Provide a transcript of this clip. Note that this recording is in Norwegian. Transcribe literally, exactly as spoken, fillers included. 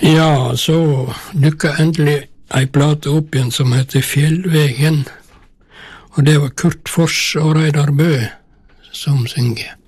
Ja, så dukka endelig ei plate opp igjen som heter Fjellvegen, og det var Kurt Foss og Reidar Bø som synger.